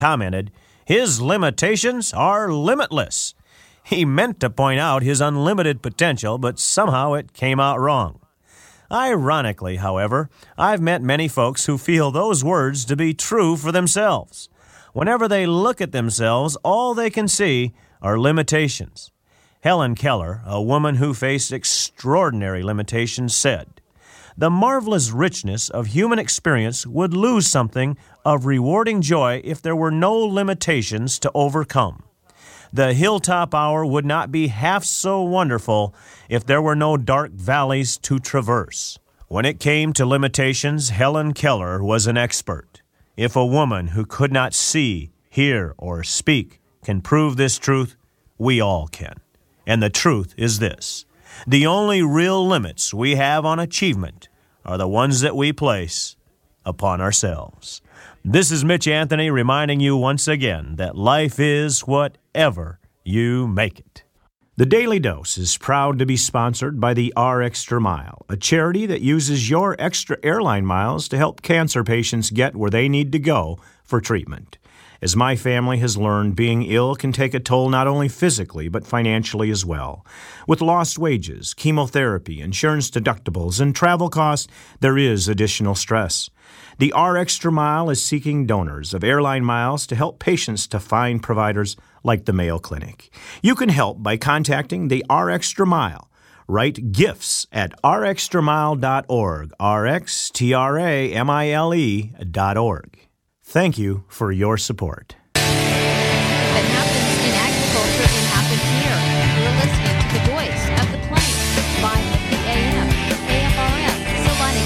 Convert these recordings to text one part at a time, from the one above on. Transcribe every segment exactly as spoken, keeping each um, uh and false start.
commented, "His limitations are limitless." He meant to point out his unlimited potential, but somehow it came out wrong. Ironically, however, I've met many folks who feel those words to be true for themselves. Whenever they look at themselves, all they can see are limitations. Helen Keller, a woman who faced extraordinary limitations, said, "The marvelous richness of human experience would lose something of rewarding joy if there were no limitations to overcome. The hilltop hour would not be half so wonderful if there were no dark valleys to traverse." When it came to limitations, Helen Keller was an expert. If a woman who could not see, hear, or speak can prove this truth, we all can. And the truth is this: the only real limits we have on achievement are the ones that we place upon ourselves. This is Mitch Anthony reminding you once again that life is whatever you make it. The Daily Dose is proud to be sponsored by the R Extra Mile, a charity that uses your extra airline miles to help cancer patients get where they need to go for treatment. As my family has learned, being ill can take a toll not only physically, but financially as well. With lost wages, chemotherapy, insurance deductibles, and travel costs, there is additional stress. The R Extra Mile is seeking donors of airline miles to help patients to find providers like the Mayo Clinic. You can help by contacting the R Extra Mile. Write gifts at r extra mile dot org, R X T R A M I L E dot org. Thank you for your support. That happens in agriculture and happens here. You're listening to the voice of the plains, five fifty A M, K F R M, Salina,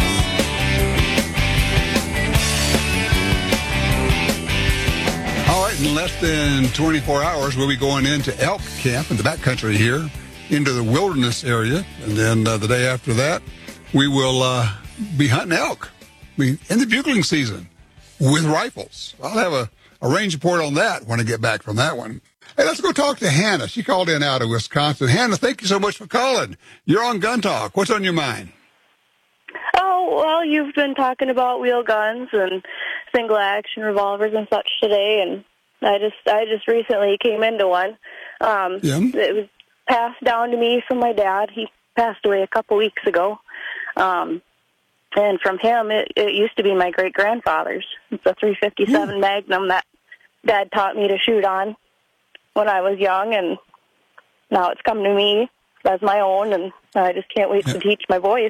Kansas. All right, in less than twenty-four hours, we'll be going into elk camp in the backcountry here, into the wilderness area. And then uh, the day after that, we will uh, be hunting elk we, in the bugling season with rifles. I'll have a, a range report on that when I get back from that one. Hey, let's go talk to Hannah. She called in out of Wisconsin. Hannah, thank you so much for calling. You're on Gun Talk. What's on your mind? Oh, well, you've been talking about wheel guns and single-action revolvers and such today, and I just I just recently came into one. Um, yeah. It was passed down to me from my dad. He passed away a couple weeks ago. Um, and from him, it, it used to be my great-grandfather's. It's a three fifty-seven mm. Magnum that Dad taught me to shoot on when I was young, and now it's come to me as my own, and I just can't wait yeah. to teach my boys.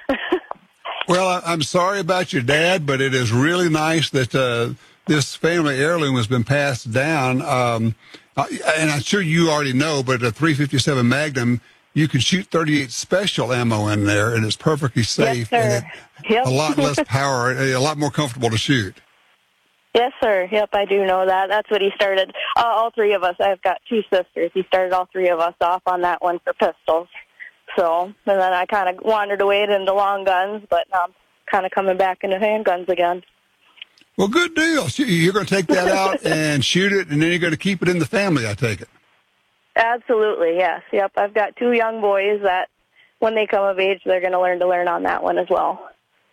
Well, I'm sorry about your dad, but it is really nice that uh, this family heirloom has been passed down. Um, and I'm sure you already know, but a three fifty-seven Magnum, you can shoot thirty-eight special ammo in there, and it's perfectly safe. Yes, sir. And it, yep. a lot less power, a lot more comfortable to shoot. Yes, sir. Yep, I do know that. That's what he started. Uh, all three of us. I've got two sisters. He started all three of us off on that one for pistols. So, and then I kind of wandered away into long guns, but now I'm kind of coming back into handguns again. Well, good deal. You're going to take that out and shoot it, and then you're going to keep it in the family, I take it. Absolutely, yes. Yep, I've got two young boys that when they come of age, they're going to learn to learn on that one as well.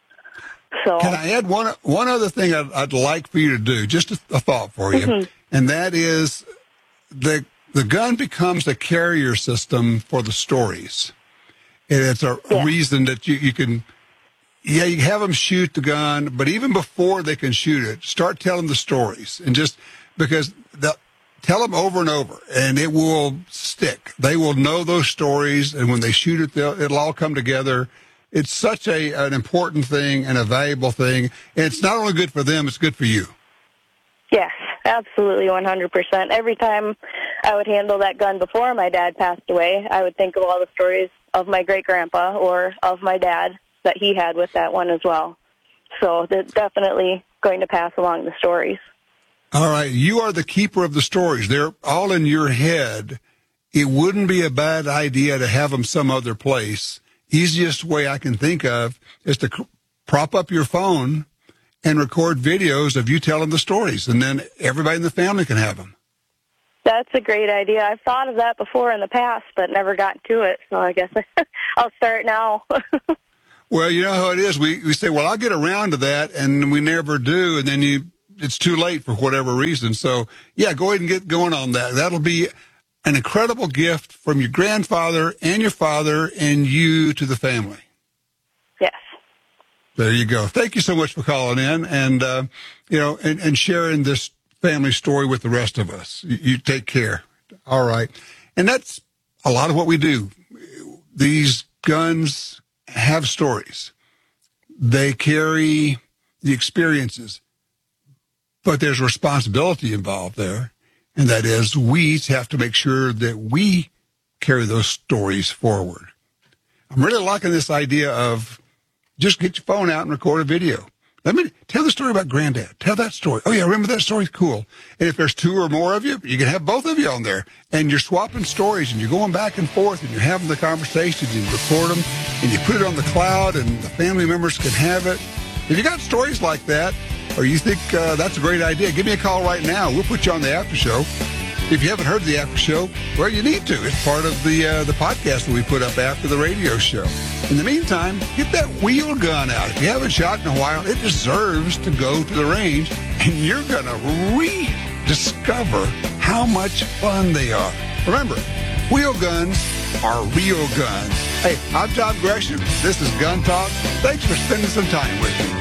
So, can I add one one other thing I'd, I'd like for you to do, just a, a thought for you, mm-hmm. and that is the the gun becomes the carrier system for the stories. And it's a yeah. reason that you, you can, yeah, you have them shoot the gun, but even before they can shoot it, start telling the stories. And just because the, tell them over and over, and it will stick. They will know those stories, and when they shoot it, it'll all come together. It's such a an important thing and a valuable thing. And it's not only good for them, it's good for you. Yes, absolutely, one hundred percent. Every time I would handle that gun before my dad passed away, I would think of all the stories of my great-grandpa or of my dad that he had with that one as well. So they're definitely going to pass along the stories. All right, you are the keeper of the stories. They're all in your head. It wouldn't be a bad idea to have them some other place. Easiest way I can think of is to prop up your phone and record videos of you telling the stories, and then everybody in the family can have them. That's a great idea. I've thought of that before in the past, but never gotten to it, so I guess I'll start now. Well, you know how it is. We we say, well, I'll get around to that, and we never do, and then you it's too late for whatever reason. So, yeah, go ahead and get going on that. That'll be an incredible gift from your grandfather and your father and you to the family. Yes. There you go. Thank you so much for calling in and, uh, you know, and, and sharing this family story with the rest of us. You, you take care. All right. And that's a lot of what we do. These guns have stories. They carry the experiences, but there's responsibility involved there. And that is, we have to make sure that we carry those stories forward. I'm really liking this idea of just get your phone out and record a video. Let me tell the story about Granddad. Tell that story. Oh, yeah, remember that story? Cool. And if there's two or more of you, you can have both of you on there. And you're swapping stories, and you're going back and forth, and you're having the conversations, and you record them, and you put it on the cloud, and the family members can have it. If you got stories like that, or you think uh, that's a great idea, give me a call right now. We'll put you on the after show. If you haven't heard the after show, well, you need to. It's part of the uh, the podcast that we put up after the radio show. In the meantime, get that wheel gun out. If you haven't shot in a while, it deserves to go to the range, and you're going to rediscover how much fun they are. Remember, wheel guns are real guns. Hey, I'm Tom Gresham. This is Gun Talk. Thanks for spending some time with me.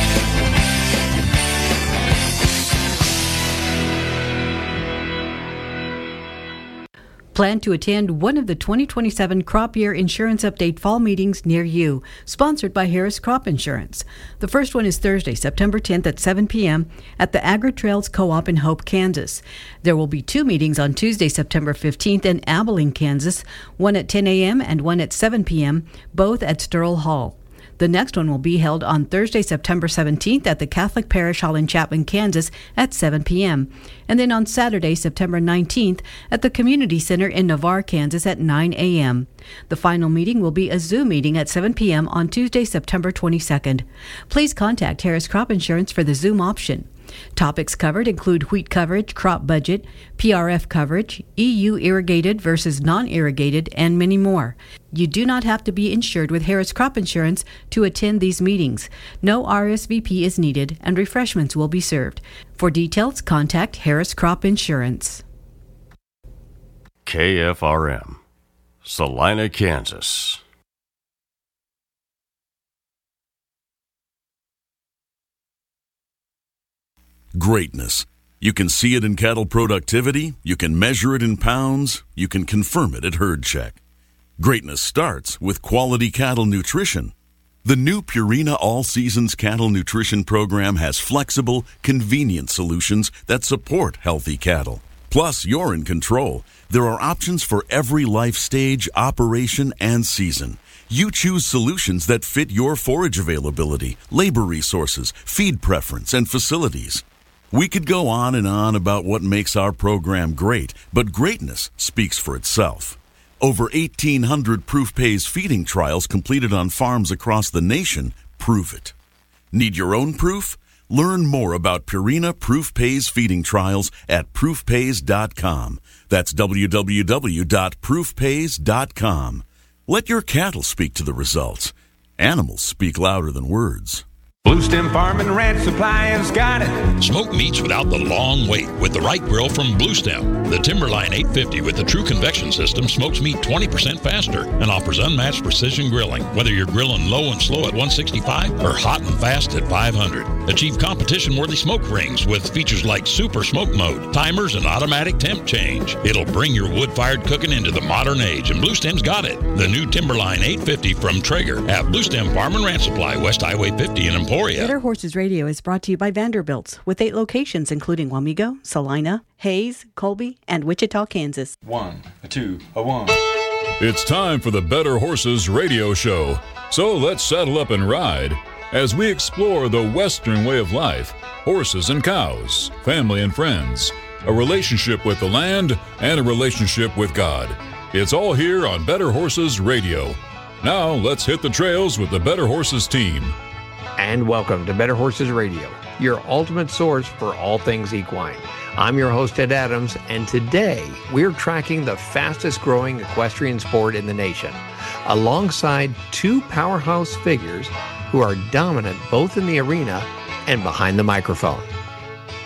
Plan to attend one of the twenty twenty-seven Crop Year Insurance Update Fall Meetings near you, sponsored by Harris Crop Insurance. The first one is Thursday, September tenth at seven p.m. at the Agri-Trails Co-op in Hope, Kansas. There will be two meetings on Tuesday, September fifteenth in Abilene, Kansas, one at ten a.m. and one at seven p.m., both at Sterl Hall. The next one will be held on Thursday, September seventeenth at the Catholic Parish Hall in Chapman, Kansas at seven p.m. And then on Saturday, September nineteenth at the Community Center in Navarre, Kansas at nine a.m. The final meeting will be a Zoom meeting at seven p.m. on Tuesday, September twenty-second. Please contact Harris Crop Insurance for the Zoom option. Topics covered include wheat coverage, crop budget, P R F coverage, E U irrigated versus non-irrigated, and many more. You do not have to be insured with Harris Crop Insurance to attend these meetings. No R S V P is needed, and refreshments will be served. For details, contact Harris Crop Insurance. K F R M, Salina, Kansas. Greatness. You can see it in cattle productivity, you can measure it in pounds, you can confirm it at Herd Check. Greatness starts with quality cattle nutrition. The new Purina All Seasons Cattle Nutrition Program has flexible, convenient solutions that support healthy cattle. Plus, you're in control. There are options for every life stage, operation, and season. You choose solutions that fit your forage availability, labor resources, feed preference, and facilities. We could go on and on about what makes our program great, but greatness speaks for itself. Over eighteen hundred Proof Pays feeding trials completed on farms across the nation prove it. Need your own proof? Learn more about Purina Proof Pays feeding trials at proof pays dot com. That's w w w dot proof pays dot com. Let your cattle speak to the results. Animals speak louder than words. Blue Stem Farm and Ranch Supply has got it. Smoke meats without the long wait with the right grill from Blue Stem. The Timberline eight fifty with the true convection system smokes meat twenty percent faster and offers unmatched precision grilling. Whether you're grilling low and slow at one sixty-five or hot and fast at five hundred. Achieve competition-worthy smoke rings with features like Super Smoke Mode, timers, and automatic temp change. It'll bring your wood-fired cooking into the modern age, and Blue Stem's got it. The new Timberline eight fifty from Traeger at Blue Stem Farm and Ranch Supply, West Highway fifty in Emporia. Better Horses Radio is brought to you by Vanderbilt's, with eight locations including Wamego, Salina, Hayes, Colby, and Wichita, Kansas. One, a two, a one. It's time for the Better Horses Radio Show. So let's saddle up and ride as we explore the Western way of life, horses and cows, family and friends, a relationship with the land, and a relationship with God. It's all here on Better Horses Radio. Now let's hit the trails with the Better Horses team. And welcome to Better Horses Radio, your ultimate source for all things equine. I'm your host, Ed Adams, and today we're tracking the fastest growing equestrian sport in the nation, alongside two powerhouse figures who are dominant both in the arena and behind the microphone.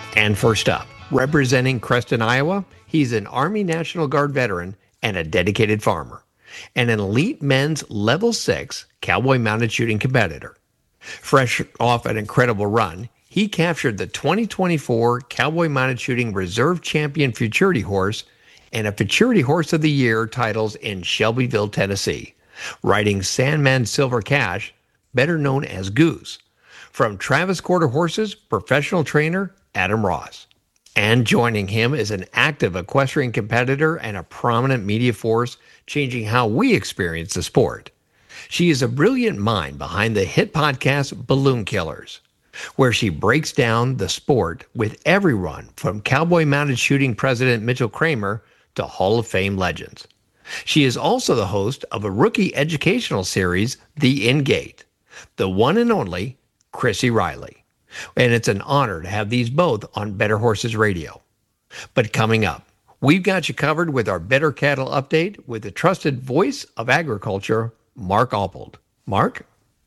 And first up, representing Creston, Iowa, he's an Army National Guard veteran and a dedicated farmer, and an elite men's level six cowboy mounted shooting competitor. Fresh off an incredible run, he captured the twenty twenty-four Cowboy Mounted Shooting Reserve Champion Futurity Horse and a Futurity Horse of the Year titles in Shelbyville, Tennessee, riding Sandman Silver Cash, better known as Goose, from Travis Quarter Horses professional trainer Adam Ross. And joining him is an active equestrian competitor and a prominent media force changing how we experience the sport. She is a brilliant mind behind the hit podcast Balloon Killers, where she breaks down the sport with everyone from Cowboy Mounted Shooting president Mitchell Kramer to Hall of Fame legends. She is also the host of a rookie educational series, The In-Gate, the one and only Chrissy Riley. And it's an honor to have these both on Better Horses Radio. But coming up, we've got you covered with our Better Cattle Update with the trusted voice of agriculture, Mark Oppold. Mark?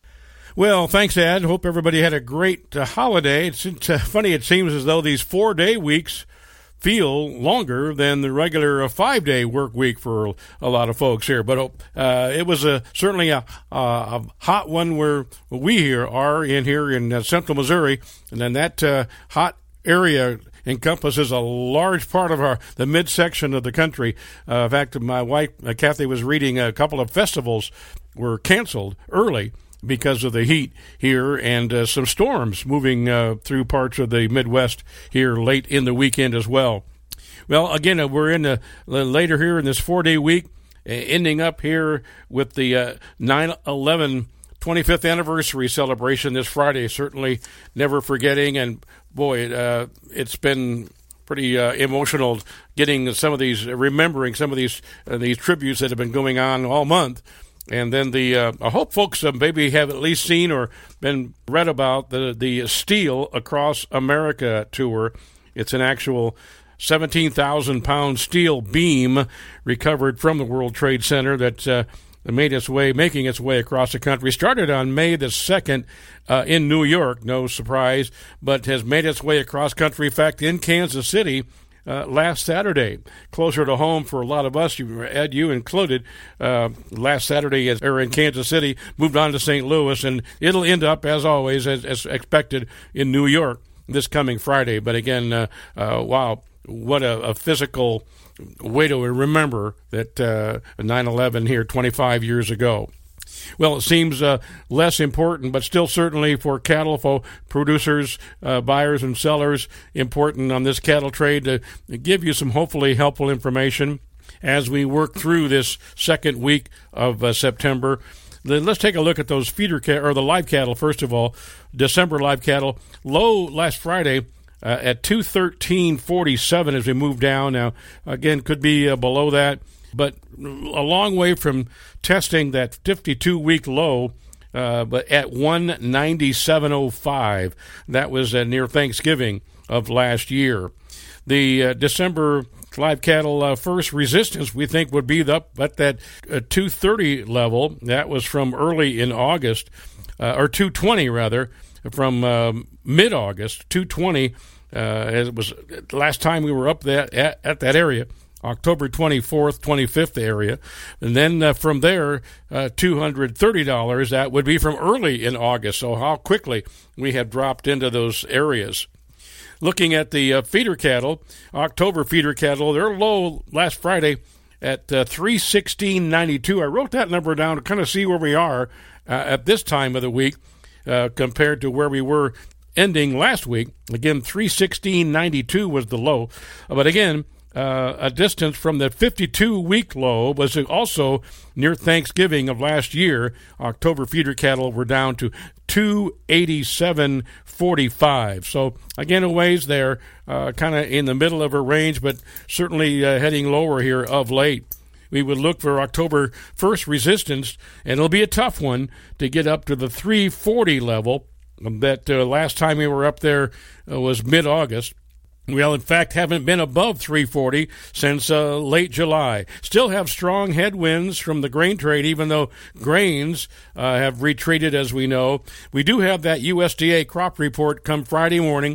Well, thanks, Ed. Hope everybody had a great uh, holiday. It's, it's uh, funny, it seems as though these four-day weeks feel longer than the regular uh, five-day work week for a lot of folks here. But uh, it was a, certainly a, a, a hot one where we here are in here in uh, central Missouri, and then that uh, hot area encompasses a large part of our the midsection of the country. Uh, in fact, my wife, uh, Kathy, was reading a couple of festivals were canceled early because of the heat here, and uh, some storms moving uh, through parts of the Midwest here late in the weekend as well. Well, again, uh, we're in the, uh, later here in this four-day week, uh, ending up here with the uh, nine eleven twenty-fifth anniversary celebration this Friday. Certainly never forgetting, and boy, uh, it's been pretty uh, emotional getting some of these, remembering some of these uh, these tributes that have been going on all month. And then the uh, I hope folks uh, maybe have at least seen or been read about the the Steel Across America tour. It's an actual seventeen thousand pound steel beam recovered from the World Trade Center that uh, made its way, making its way across the country. Started on May the second uh, in New York, no surprise, but has made its way across country. In fact, in Kansas City. Uh, last Saturday, closer to home for a lot of us, you, Ed, you included, uh, last Saturday as, or in Kansas City, moved on to Saint Louis, and it'll end up, as always, as, as expected, in New York this coming Friday. But again, uh, uh, wow, what a, a physical way to remember that uh, nine eleven here twenty-five years ago. Well, it seems uh, less important, but still certainly for cattle, for producers, uh, buyers, and sellers, important on this cattle trade to give you some hopefully helpful information as we work through this second week of uh, September. Then let's take a look at those feeder cattle, or the live cattle, first of all. December live cattle, low last Friday uh, at two thirteen forty-seven as we move down. Now, again, could be uh, below that, but a long way from testing that fifty-two week low, uh, but at one ninety-seven oh five. That was uh, near Thanksgiving of last year. The uh, December live cattle uh, first resistance, we think, would be up at that uh, two thirty level. That was from early in August, uh, or two twenty rather, from uh, mid-August, two twenty. Uh, as it was last time we were up that at, at that area. October twenty-fourth, twenty-fifth area. And then uh, from there, uh, two hundred thirty dollars. That would be from early in August. So how quickly we have dropped into those areas. Looking at the uh, feeder cattle, October feeder cattle, they're low last Friday at uh, three sixteen ninety-two. I wrote that number down to kind of see where we are uh, at this time of the week uh, compared to where we were ending last week. Again, three sixteen ninety-two was the low. But again, Uh, a distance from the fifty-two week low was also near Thanksgiving of last year. October feeder cattle were down to two eighty-seven forty-five. So again, a ways there, uh, kind of in the middle of a range, but certainly uh, heading lower here of late. We would look for October first resistance, and it'll be a tough one to get up to the three forty level. That uh, last time we were up there uh, was mid-August. Well, in fact, haven't been above three forty since uh, late July. Still have strong headwinds from the grain trade, even though grains uh, have retreated, as we know. We do have that U S D A crop report come Friday morning.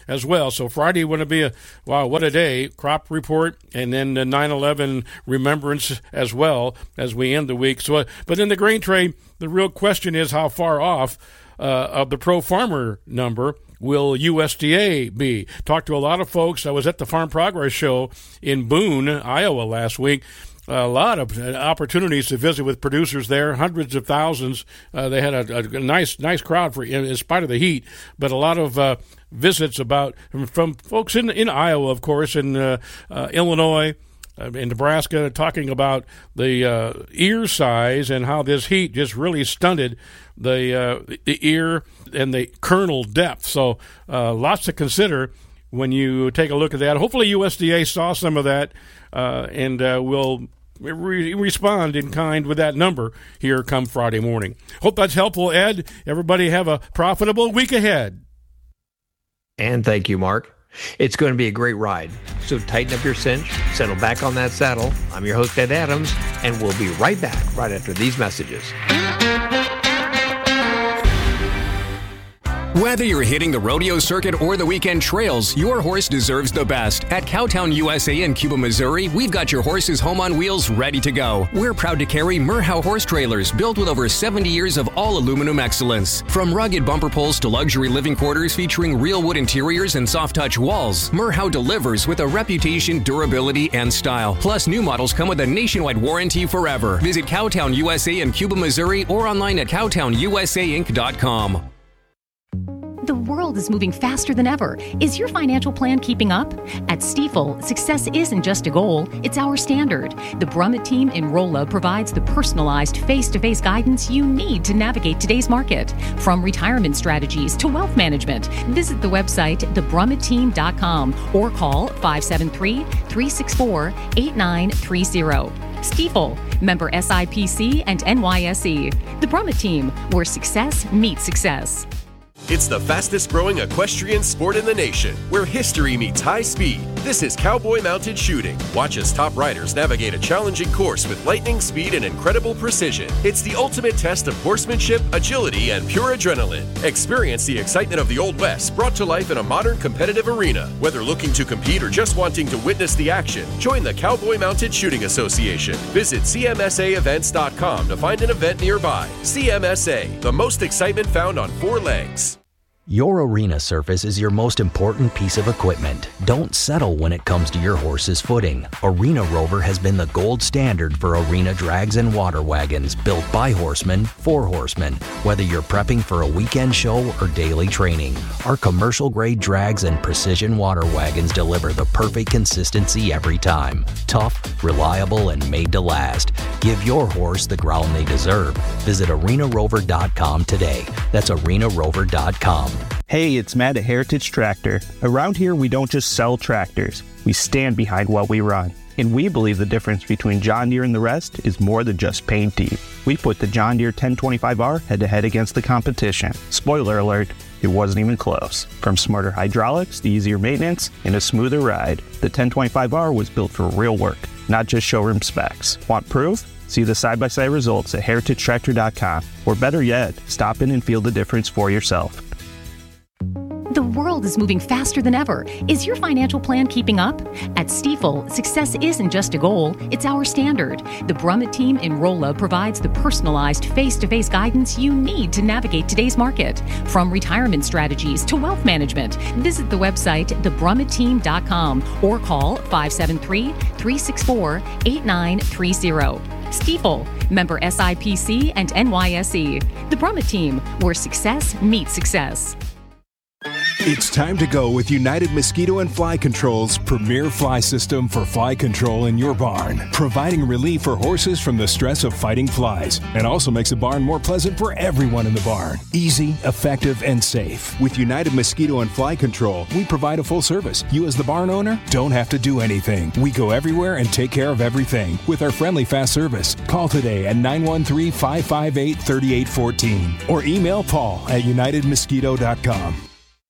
as well. So Friday going to be a, wow, what a day, crop report, and then the nine eleven remembrance as well as we end the week. So, but in the grain trade, the real question is how far off uh, of the pro farmer number will U S D A be? Talked to a lot of folks. I was at the Farm Progress Show in Boone, Iowa last week. A lot of opportunities to visit with producers there, hundreds of thousands. Uh, they had a, a nice nice crowd for in, in spite of the heat, but a lot of uh, visits about from, from folks in in Iowa, of course, in uh, uh, Illinois, uh, in Nebraska, talking about the uh, ear size and how this heat just really stunted the uh, the ear and the kernel depth. So uh, lots to consider when you take a look at that. Hopefully U S D A saw some of that uh, and uh, will Re- respond in kind with that number here come Friday morning. Hope that's helpful, Ed. Everybody have a profitable week ahead. And thank you, Mark. It's going to be a great ride. So tighten up your cinch, settle back on that saddle. I'm your host, Ed Adams, and we'll be right back right after these messages. Whether you're hitting the rodeo circuit or the weekend trails, your horse deserves the best. At Cowtown U S A in Cuba, Missouri, we've got your horse's home on wheels ready to go. We're proud to carry Merhow horse trailers built with over seventy years of all aluminum excellence. From rugged bumper poles to luxury living quarters featuring real wood interiors and soft touch walls, Merhow delivers with a reputation, durability, and style. Plus, new models come with a nationwide warranty forever. Visit Cowtown U S A in Cuba, Missouri or online at cowtown u s a inc dot com. The world is moving faster than ever. Is your financial plan keeping up? At Stifel, success isn't just a goal, it's our standard. The Brummett team in Rolla provides the personalized face-to-face guidance you need to navigate today's market. From retirement strategies to wealth management, visit the website the brummett team dot com or call five seven three, three six four, eight nine three zero. Stifel, member S I P C and N Y S E. The Brummett team, where success meets success. It's the fastest growing equestrian sport in the nation, where history meets high speed. This is Cowboy Mounted Shooting. Watch as top riders navigate a challenging course with lightning speed and incredible precision. It's the ultimate test of horsemanship, agility, and pure adrenaline. Experience the excitement of the Old West brought to life in a modern competitive arena. Whether looking to compete or just wanting to witness the action, join the Cowboy Mounted Shooting Association. Visit c m s a events dot com to find an event nearby. C M S A, the most excitement found on four legs. Your arena surface is your most important piece of equipment. Don't settle when it comes to your horse's footing. Arena Rover has been the gold standard for arena drags and water wagons built by horsemen for horsemen, whether you're prepping for a weekend show or daily training. Our commercial-grade drags and precision water wagons deliver the perfect consistency every time. Tough, reliable, and made to last. Give your horse the ground they deserve. Visit arena rover dot com today. That's arena rover dot com. Hey, it's Matt at Heritage Tractor. Around here, we don't just sell tractors. We stand behind what we run. And we believe the difference between John Deere and the rest is more than just paint deep. We put the John Deere ten twenty-five R head-to-head against the competition. Spoiler alert, it wasn't even close. From smarter hydraulics to easier maintenance and a smoother ride, the ten twenty-five R was built for real work, not just showroom specs. Want proof? See the side-by-side results at heritage tractor dot com. Or better yet, stop in and feel the difference for yourself. The world is moving faster than ever. Is your financial plan keeping up? At Stifel, success isn't just a goal, it's our standard. The Brummett team in Rolla provides the personalized face-to-face guidance you need to navigate today's market. From retirement strategies to wealth management, visit the website the brummett team dot com or call five seven three, three six four, eight nine three zero. Stifel, member S I P C and N Y S E. The Brummett team, where success meets success. It's time to go with United Mosquito and Fly Control's premier fly system for fly control in your barn, providing relief for horses from the stress of fighting flies, and also makes the barn more pleasant for everyone in the barn. Easy, effective, and safe. With United Mosquito and Fly Control, we provide a full service. You as the barn owner don't have to do anything. We go everywhere and take care of everything with our friendly fast service. Call today at nine one three, five five eight, three eight one four or email Paul at united mosquito dot com.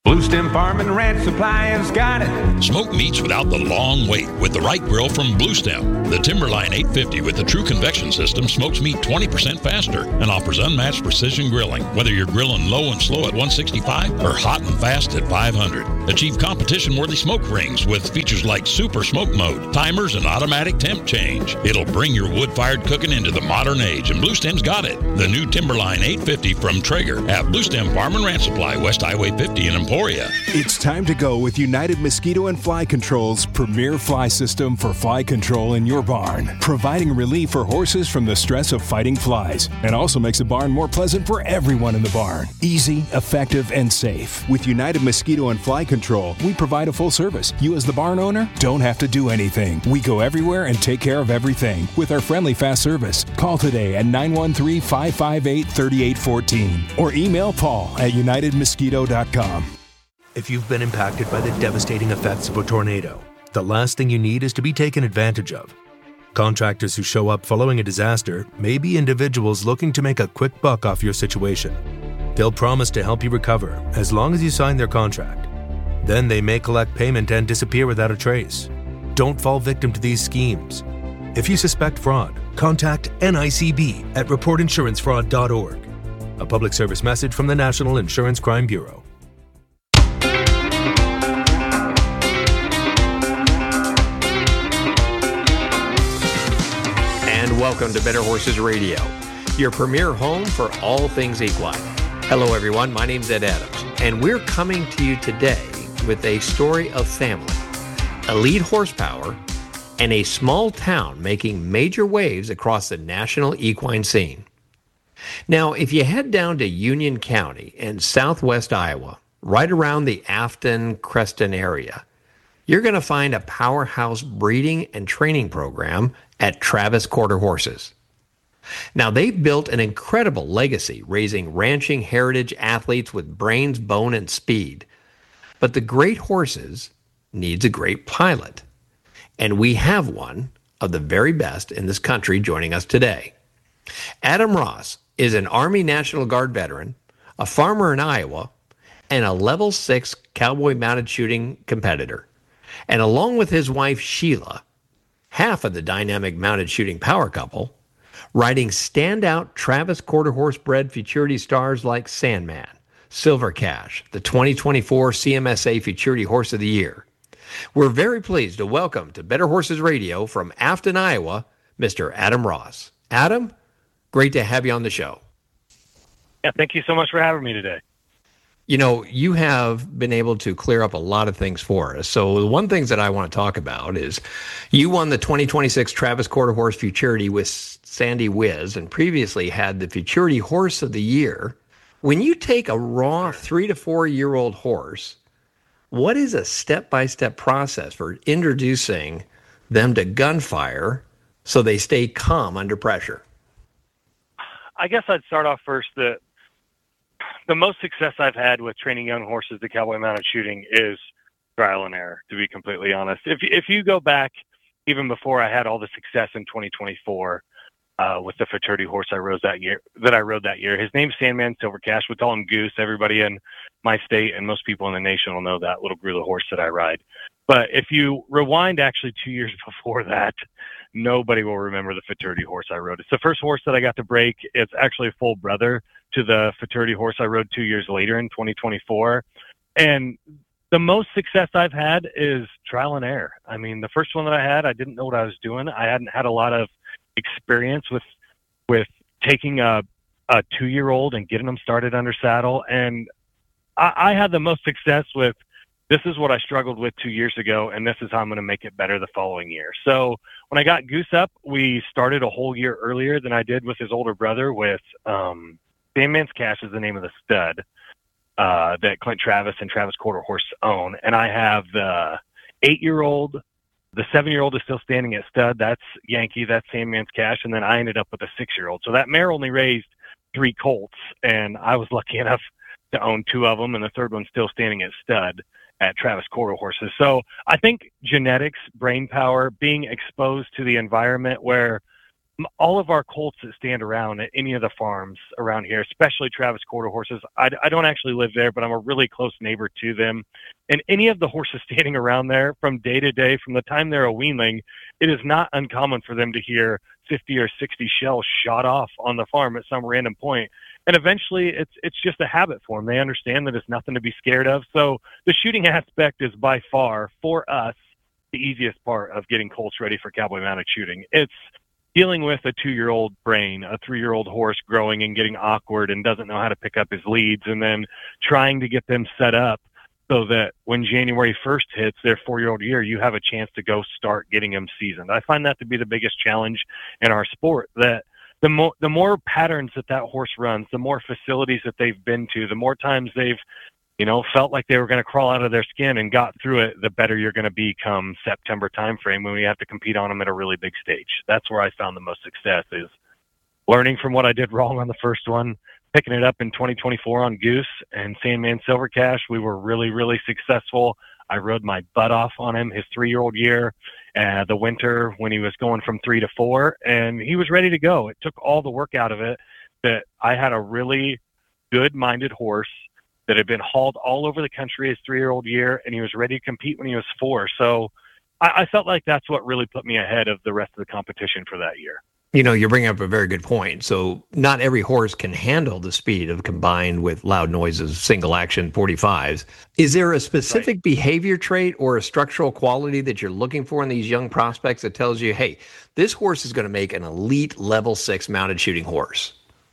Blue Stem Farm and Ranch Supply has got it. Smoke meats without the long wait with the right grill from Blue Stem. The Timberline eight fifty with the true convection system smokes meat twenty percent faster and offers unmatched precision grilling. Whether you're grilling low and slow at one sixty-five or hot and fast at five hundred. Achieve competition-worthy smoke rings with features like Super Smoke Mode, timers, and automatic temp change. It'll bring your wood-fired cooking into the modern age, and Blue Stem's got it. The new Timberline eight fifty from Traeger at Blue Stem Farm and Ranch Supply, West Highway fifty in Emporia. It's time to go with United Mosquito and Fly Control's premier fly system for fly control in your barn, providing relief for horses from the stress of fighting flies, and also makes the barn more pleasant for everyone in the barn. Easy, effective, and safe. With United Mosquito and Fly Control, we provide a full service. You as the barn owner don't have to do anything. We go everywhere and take care of everything with our friendly fast service. Call today at nine one three, five five eight, three eight one four or email Paul at united mosquito dot com. If you've been impacted by the devastating effects of a tornado, the last thing you need is to be taken advantage of. Contractors who show up following a disaster may be individuals looking to make a quick buck off your situation. They'll promise to help you recover as long as you sign their contract. Then they may collect payment and disappear without a trace. Don't fall victim to these schemes. If you suspect fraud, contact N I C B at report insurance fraud dot org. A public service message from the National Insurance Crime Bureau. And welcome to Better Horses Radio, your premier home for all things equine. Hello, everyone. My name's Ed Adams, and we're coming to you today with a story of family, elite horsepower, and a small town making major waves across the national equine scene. Now, if you head down to Union County in southwest Iowa, right around the Afton, Creston area, you're going to find a powerhouse breeding and training program at Travis Quarter Horses. Now, they've built an incredible legacy raising ranching heritage athletes with brains, bone, and speed. But the great horses needs a great pilot. And we have one of the very best in this country joining us today. Adam Ross is an Army National Guard veteran, a farmer in Iowa, and a level six cowboy mounted shooting competitor. And along with his wife, Sheila, half of the dynamic mounted shooting power couple, riding standout Travis Quarter Horse bred futurity stars like Sandman, Silver Cash, the twenty twenty-four C M S A Futurity Horse of the Year. We're very pleased to welcome to Better Horses Radio from Afton, Iowa, Mister Adam Ross. Adam, great to have you on the show. Yeah, thank you so much for having me today. You know, you have been able to clear up a lot of things for us. So the one thing that I want to talk about is you won the twenty twenty-six Travis Quarter Horse Futurity with Sandy Wiz and previously had the Futurity Horse of the Year. When you take a raw three to four year old horse, what is a step-by-step process for introducing them to gunfire so they stay calm under pressure? I guess I'd start off first that the most success I've had with training young horses to cowboy mounted shooting is trial and error, to be completely honest. If if you go back even before I had all the success in twenty twenty-four uh, with the futurity horse I rode that year, that I rode that year, his name's Sandman Silver Cash. We call him Goose. Everybody in my state and most people in the nation will know that little Grula horse that I ride. But if you rewind actually two years before that, nobody will remember the futurity horse I rode. It's the first horse that I got to break. It's actually a full brother to the futurity horse I rode two years later in twenty twenty-four. And the most success I've had is trial and error. I mean, the first one that I had, I didn't know what I was doing. I hadn't had a lot of experience with with taking a, a two-year-old and getting them started under saddle. And I, I had the most success with, this is what I struggled with two years ago, and this is how I'm going to make it better the following year. So when I got Goose up, we started a whole year earlier than I did with his older brother with um, Sandman's Cash is the name of the stud uh, that Clint Travis and Travis Quarter Horse own. And I have the eight-year-old, the seven-year-old is still standing at stud. That's Yankee, that's Sandman's Cash. And then I ended up with a six-year-old. So that mare only raised three colts, and I was lucky enough to own two of them, and the third one's still standing at stud at Travis Quarter Horses. So I think genetics, brain power, being exposed to the environment where all of our colts that stand around at any of the farms around here, especially Travis Quarter horses, I, I don't actually live there, but I'm a really close neighbor to them. And any of the horses standing around there from day to day, from the time they're a weanling, it is not uncommon for them to hear fifty or sixty shells shot off on the farm at some random point. And eventually it's it's just a habit for them. They understand that it's nothing to be scared of. So the shooting aspect is by far, for us, the easiest part of getting colts ready for cowboy mounted shooting. It's dealing with a two-year-old brain, a three-year-old horse growing and getting awkward and doesn't know how to pick up his leads, and then trying to get them set up so that when January first hits their four-year-old year, you have a chance to go start getting them seasoned. I find that to be the biggest challenge in our sport, that the more, the more patterns that that horse runs, the more facilities that they've been to, the more times they've you know, felt like they were going to crawl out of their skin and got through it, the better you're going to be come September timeframe when we have to compete on them at a really big stage. That's where I found the most success, is learning from what I did wrong on the first one, picking it up in twenty twenty-four on Goose and Sandman Silver Cash. We were really, really successful. I rode my butt off on him his three-year-old year, uh, the winter when he was going from three to four, and he was ready to go. It took all the work out of it that I had a really good-minded horse that had been hauled all over the country his three-year-old year, and he was ready to compete when he was four. So I, I felt like that's what really put me ahead of the rest of the competition for that year. You know, you're bringing up a very good point. So not every horse can handle the speed of combined with loud noises, single action forty-fives. Is there a specific right. behavior trait or a structural quality that you're looking for in these young prospects that tells you, hey, this horse is going to make an elite level six mounted shooting horse?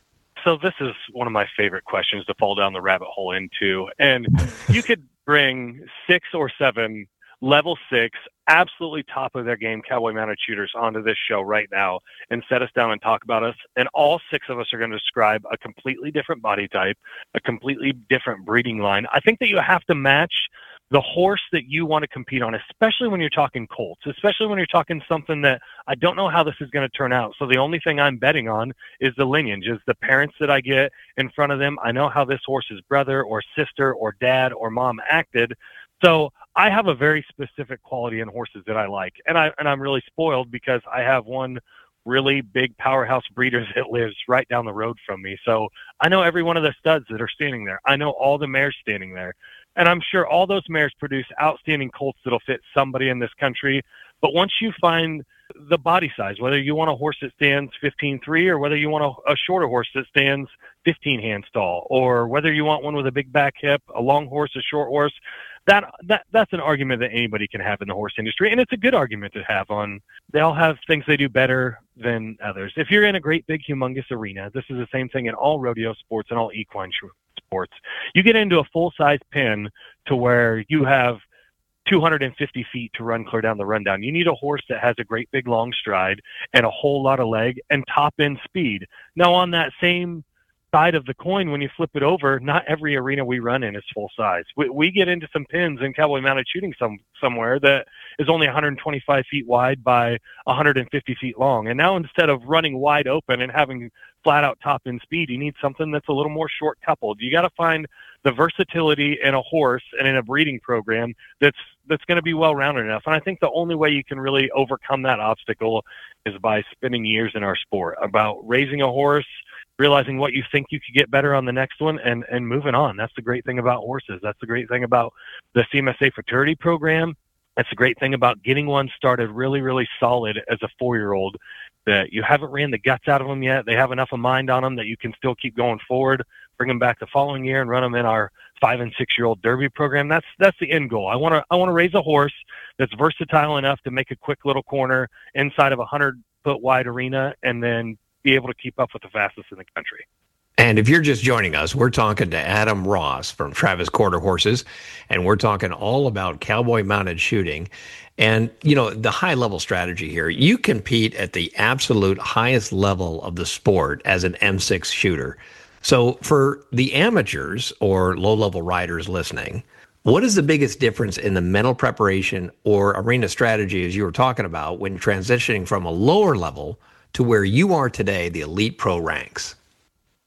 So this is one of my favorite questions to fall down the rabbit hole into. And you could bring six or seven level six, absolutely top of their game cowboy mounted shooters onto this show right now and set us down and talk about us. And all six of us are going to describe a completely different body type, a completely different breeding line. I think that you have to match the horse that you want to compete on, especially when you're talking colts, especially when you're talking something that I don't know how this is going to turn out. So the only thing I'm betting on is the lineage, is the parents that I get in front of them. I know how this horse's brother or sister or dad or mom acted. So I have a very specific quality in horses that I like. And, I, and I'm really spoiled because I have one really big powerhouse breeder that lives right down the road from me. So I know every one of the studs that are standing there. I know all the mares standing there. And I'm sure all those mares produce outstanding colts that'll fit somebody in this country. But once you find the body size, whether you want a horse that stands fifteen three or whether you want a, a shorter horse that stands fifteen hand stall, or whether you want one with a big back hip, a long horse, a short horse, that that that's an argument that anybody can have in the horse industry. And it's a good argument to have on. They all have things they do better than others. If you're in a great, big, humongous arena, this is the same thing in all rodeo sports and all equine sports. You get into a full-size pen to where you have two hundred fifty feet to run clear down the rundown. You need a horse that has a great big long stride and a whole lot of leg and top end speed. Now on that same side of the coin, when you flip it over, not every arena we run in is full size. We, we get into some pins in cowboy mounted shooting some somewhere that is only one hundred twenty-five feet wide by one hundred fifty feet long. And now instead of running wide open and having flat out top end speed, you need something that's a little more short coupled. You got to find the versatility in a horse and in a breeding program that's that's going to be well rounded enough. And I think the only way you can really overcome that obstacle is by spending years in our sport, about raising a horse, realizing what you think you could get better on the next one, and, and moving on. That's the great thing about horses. That's the great thing about the C M S A fraternity program. That's the great thing about getting one started really, really solid as a four-year-old, that you haven't ran the guts out of them yet. They have enough of mind on them that you can still keep going forward, bring them back the following year and run them in our five and six-year-old Derby program. That's that's the end goal. I want to I want to raise a horse that's versatile enough to make a quick little corner inside of a hundred-foot wide arena and then be able to keep up with the fastest in the country. And if you're just joining us, we're talking to Adam Ross from Travis Quarter Horses, and we're talking all about cowboy mounted shooting. And, you know, the high level strategy here, you compete at the absolute highest level of the sport as an M six shooter. So for the amateurs or low level riders listening, what is the biggest difference in the mental preparation or arena strategy, as you were talking about, when transitioning from a lower level to where you are today, the elite pro ranks?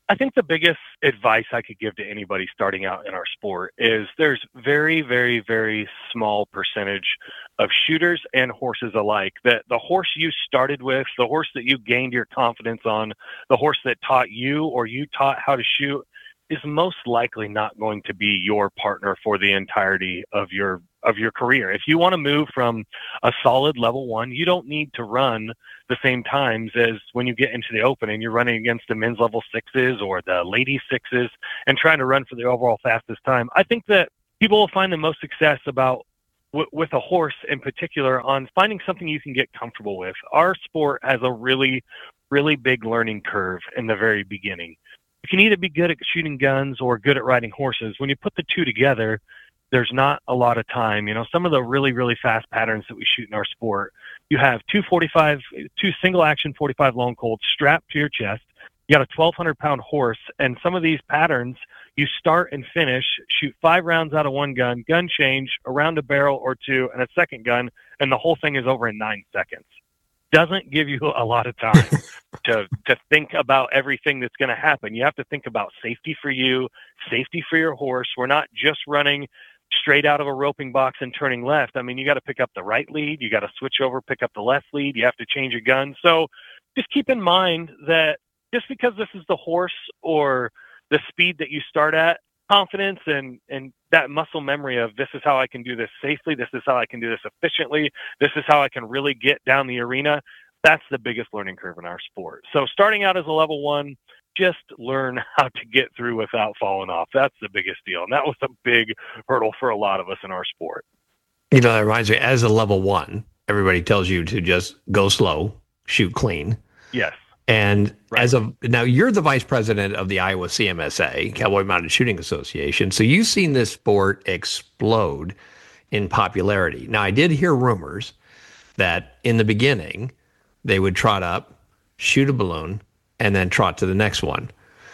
I think the biggest advice I could give to anybody starting out in our sport is there's very, very, very small percentage of shooters and horses alike that the horse you started with, the horse that you gained your confidence on, the horse that taught you or you taught how to shoot is most likely not going to be your partner for the entirety of your of your career. If you want to move from a solid level one, you don't need to run the same times as when you get into the open and you're running against the men's level sixes or the ladies sixes and trying to run for the overall fastest time. I think that people will find the most success about w- with a horse in particular on finding something you can get comfortable with. Our sport has a really, really big learning curve in the very beginning. You can either be good at shooting guns or good at riding horses. When you put the two together, there's not a lot of time. You know, some of the really, really fast patterns that we shoot in our sport, you have two forty-five, two single action forty-five long Colts strapped to your chest. You got a twelve hundred pound horse, and some of these patterns, you start and finish, shoot five rounds out of one gun, gun change, around a barrel or two, and a second gun, and the whole thing is over in nine seconds. Doesn't give you a lot of time to to think about everything that's going to happen. You have to think about safety for you, safety for your horse. We're not just running straight out of a roping box and turning left. I mean, you got to pick up the right lead. You got to switch over, pick up the left lead. You have to change your gun. So just keep in mind that just because this is the horse or the speed that you start at, confidence and, and that muscle memory of this is how I can do this safely. This is how I can do this efficiently. This is how I can really get down the arena. That's the biggest learning curve in our sport. So starting out as a level one, just learn how to get through without falling off. That's the biggest deal. And that was a big hurdle for a lot of us in our sport. You know, that reminds me, as a level one, everybody tells you to just go slow, shoot clean. Yes. And right. as of now, you're the vice president of the Iowa C M S A, Cowboy Mounted Shooting Association. So you've seen this sport explode in popularity. Now, I did hear rumors that in the beginning, they would trot up, shoot a balloon, and then trot to the next one.